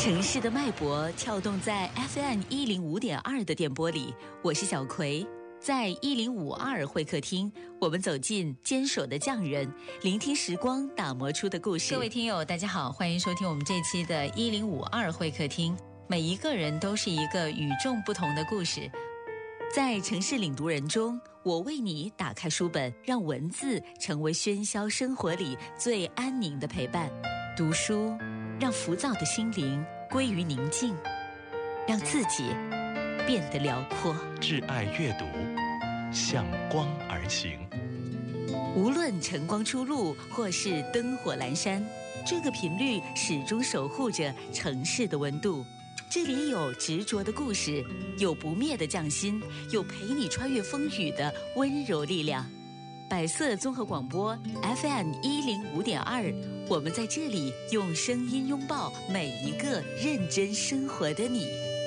城市的脉搏跳动在 FM105.2 的电波里，我是小葵。在1052会客厅，我们走进坚守的匠人，聆听时光打磨出的故事。各位听友大家好，欢迎收听我们这期的1052会客厅。每一个人都是一个与众不同的故事。在城市领读人中，我为你打开书本，让文字成为喧嚣生活里最安宁的陪伴。读书让浮躁的心灵归于宁静，让自己变得辽阔。 挚爱阅读，向光而行。 无论晨光初露或是灯火阑珊，这个频率始终守护着城市的温度。这里有执着的故事，有不灭的匠心，有陪你穿越风雨的温柔力量。百色综合广播 FM105.2，我们在这里用声音拥抱每一个认真生活的你。